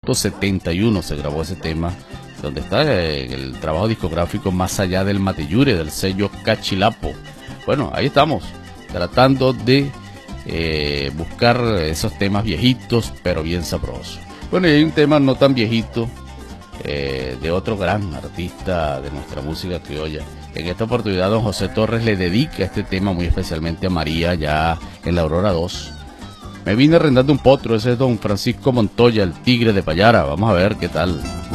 1971 se grabó ese tema, donde está el trabajo discográfico Más allá del Mateyure, del sello Cachilapo. Bueno, ahí estamos, tratando de buscar esos temas viejitos, pero bien sabrosos. Bueno, y hay un tema no tan viejito, de otro gran artista de nuestra música criolla. En esta oportunidad don José Torres le dedica este tema muy especialmente a María, ya en la Aurora 2. Me vine arrendando un potro, ese es don Francisco Montoya, el tigre de Payara. Vamos a ver qué tal.